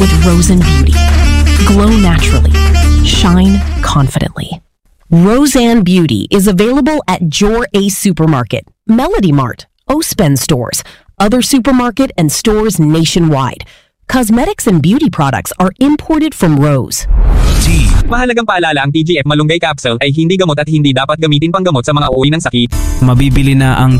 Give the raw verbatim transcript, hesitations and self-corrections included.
with Roseanne Beauty. Glow naturally. Shine confidently. Roseanne Beauty is available at Jor A Supermarket, Melody Mart, Ospen stores, other supermarket and stores nationwide. Cosmetics and beauty products are imported from Rose. G. Mahalagang paalala, ang T G F Malunggay Capsule ay hindi gamot at hindi dapat gamitin panggamot sa mga uri ng sakit. Mabibili na ang